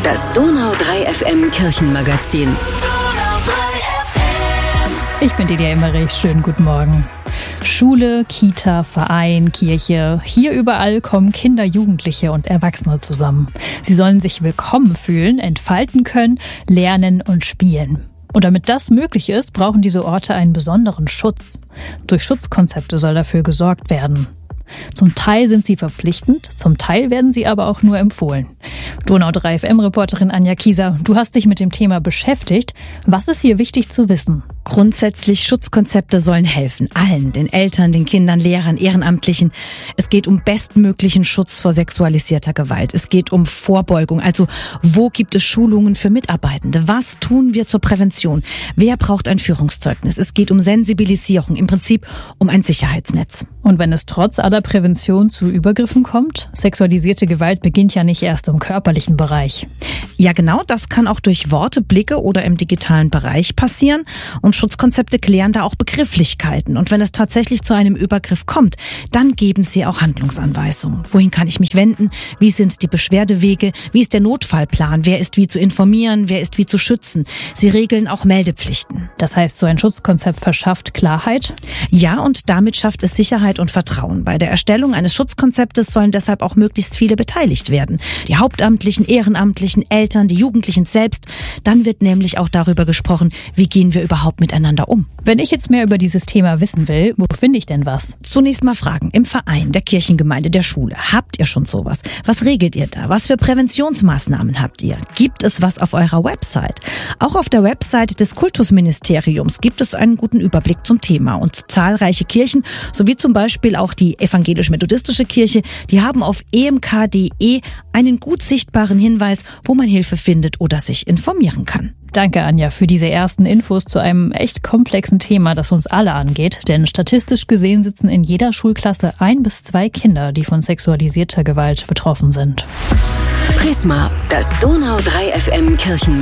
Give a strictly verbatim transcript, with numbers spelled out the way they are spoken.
das Donau drei F M Kirchenmagazin. Ich bin Delia Emmerich, schönen guten Morgen. Schule, Kita, Verein, Kirche, hier überall kommen Kinder, Jugendliche und Erwachsene zusammen. Sie sollen sich willkommen fühlen, entfalten können, lernen und spielen. Und damit das möglich ist, brauchen diese Orte einen besonderen Schutz. Durch Schutzkonzepte soll dafür gesorgt werden. Zum Teil sind sie verpflichtend, zum Teil werden sie aber auch nur empfohlen. Donau drei F M-Reporterin Anja Kieser, du hast dich mit dem Thema beschäftigt. Was ist hier wichtig zu wissen? Grundsätzlich, Schutzkonzepte sollen helfen. Allen, den Eltern, den Kindern, Lehrern, Ehrenamtlichen. Es geht um bestmöglichen Schutz vor sexualisierter Gewalt. Es geht um Vorbeugung. Also, wo gibt es Schulungen für Mitarbeitende? Was tun wir zur Prävention? Wer braucht ein Führungszeugnis? Es geht um Sensibilisierung, im Prinzip um ein Sicherheitsnetz. Und wenn es trotz aller Prävention zu Übergriffen kommt? Sexualisierte Gewalt beginnt ja nicht erst im körperlichen Bereich. Ja, genau, das kann auch durch Worte, Blicke oder im digitalen Bereich passieren. Und Schutzkonzepte klären da auch Begrifflichkeiten. Und wenn es tatsächlich zu einem Übergriff kommt, dann geben sie auch Handlungsanweisungen. Wohin kann ich mich wenden? Wie sind die Beschwerdewege? Wie ist der Notfallplan? Wer ist wie zu informieren? Wer ist wie zu schützen? Sie regeln auch Meldepflichten. Das heißt, so ein Schutzkonzept verschafft Klarheit? Ja, und damit schafft es Sicherheit und Vertrauen. Bei der Erstellung eines Schutzkonzeptes sollen deshalb auch möglichst viele beteiligt werden. Die Hauptamtlichen, Ehrenamtlichen, Eltern, die Jugendlichen selbst. Dann wird nämlich auch darüber gesprochen, wie gehen wir überhaupt miteinander um. Wenn ich jetzt mehr über dieses Thema wissen will, wo finde ich denn was? Zunächst mal fragen. Im Verein, der Kirchengemeinde, der Schule. Habt ihr schon sowas? Was regelt ihr da? Was für Präventionsmaßnahmen habt ihr? Gibt es was auf eurer Website? Auch auf der Website des Kultusministeriums gibt es einen guten Überblick zum Thema. Und zahlreiche Kirchen, sowie zum Beispiel auch die evangelisch-methodistische Kirche, die haben auf e m k punkt d e einen gut sichtbaren Hinweis, wo man Hilfe findet oder sich informieren kann. Danke, Anja, für diese ersten Infos zu einem echt komplexen Thema, das uns alle angeht. Denn statistisch gesehen sitzen in jeder Schulklasse ein bis zwei Kinder, die von sexualisierter Gewalt betroffen sind. Prisma, das Donau drei F M Kirchenmagazin.